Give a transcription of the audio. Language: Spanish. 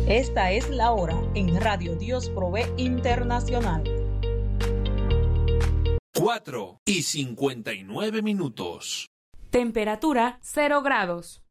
Esta es la hora en Radio Dios Provee Internacional. 4:59. Temperatura 0 grados.